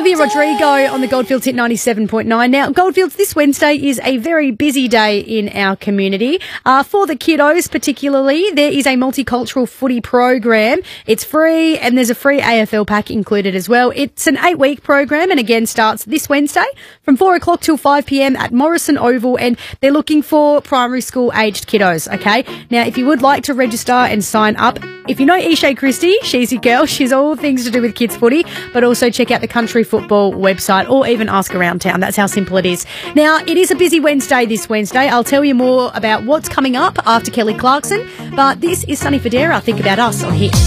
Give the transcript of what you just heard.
Olivia Rodrigo on the Goldfields hit 97.9. Now, Goldfields, this Wednesday is a very busy day in our community. For the kiddos particularly, there is a multicultural footy program. It's free and there's a free AFL pack included as well. It's an 8-week program and again starts this Wednesday from 4 o'clock till 5 p.m. at Morrison Oval, and they're looking for primary school aged kiddos, okay? Now, if you would like to register and sign up, if you know Ishay Christie, she's your girl. She's all things to do with kids footy, but also check out the Country Football website or even ask around town. That's how simple it is. Now, it is a busy Wednesday this Wednesday. I'll tell you more about what's coming up after Kelly Clarkson, but this is Sonny Fodera. Think About Us on Hit.